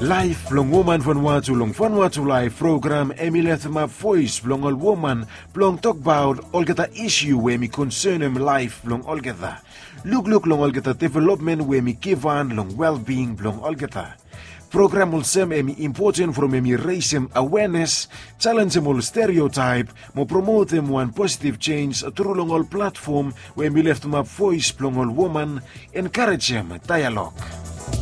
Live blong woman Vanuatu long Vanuatu live program Emilet ma voice blong all woman blong talk about olgeta issue where me concern em life blong olgeta. Look long olgeta development where me give on long well-being blong olgeta. Program will sem emi important from emi raise em awareness, challenge em all stereotype, mo promote em one positive change through long all platform where me left my voice blong all woman, encourage em dialogue.